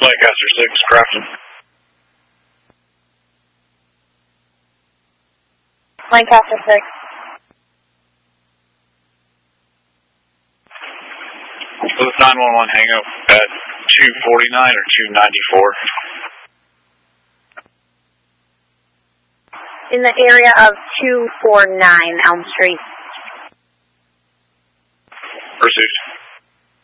Lancaster 6, Crafton. Lancaster 6. With 911 hang up at 249 or 294. In the area of 249 Elm Street. Pursuit.